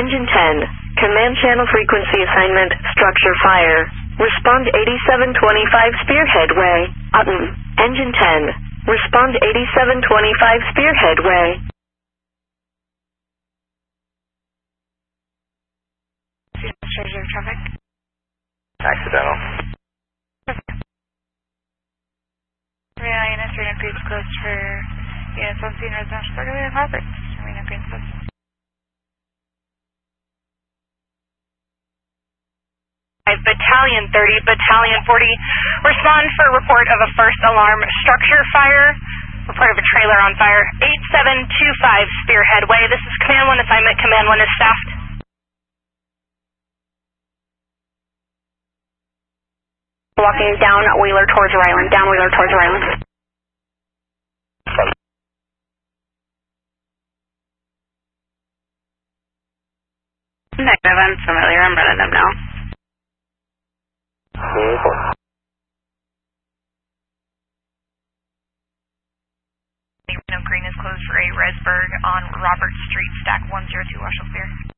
Engine 10, command channel frequency assignment, structure fire. Respond 8725 Spearhead Way. Engine 10, respond 8725 Spearhead Way. Discharge of traffic. Accidental. Yeah, units Reno Creek's closed for units 1C and residential park of Harvard. Reno Green's closed. Battalion 30, Battalion 40, respond for report of a first alarm structure fire. Report of a trailer on fire. 8725 Spearhead Way. This is Command 1 assignment. Command 1 is staffed. Walking down Wheeler towards Ryland. Down Wheeler towards Ryland. Negative, I'm familiar. I'm running them now. Reno Green is closed for a Resberg on Robert Street, stack 102 Russell Spear.